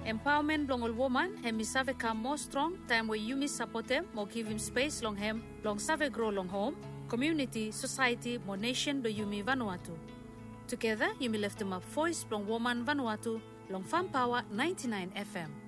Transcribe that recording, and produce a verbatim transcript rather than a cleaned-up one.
Empowerment long all woman hemi save come more strong time where you miss support them more give him space long hem long save grow long home community society more nation do yumi Vanuatu. Together you may lift them up voice long woman Vanuatu long Farm Power ninety-nine F M.